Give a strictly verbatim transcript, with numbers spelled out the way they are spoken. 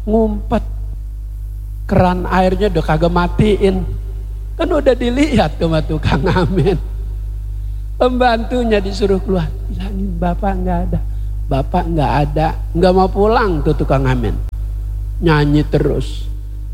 ngumpet. Keran airnya udah kagak matiin. Kan udah dilihat sama tukang ngamen. Pembantunya disuruh keluar. Bilangin bapak gak ada. Bapak gak ada. Gak mau pulang tuh tukang ngamen. Nyanyi terus.